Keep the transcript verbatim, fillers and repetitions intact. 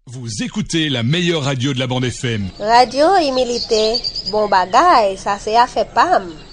Vous écoutez la meilleure radio de la bande F M. Radio Humilité, bon bagay, ça c'est à fait pam.